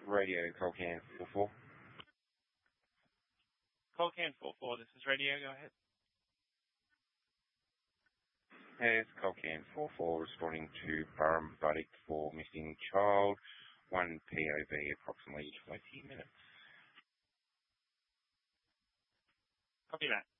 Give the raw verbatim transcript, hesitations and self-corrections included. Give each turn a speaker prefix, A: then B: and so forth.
A: Radio Colcan four four.
B: Colcan four four, this is Radio, go ahead.
A: Hey, it's Colcan four four responding to Burrum Buddick for missing child, one P O V approximately twenty minutes.
B: Copy that.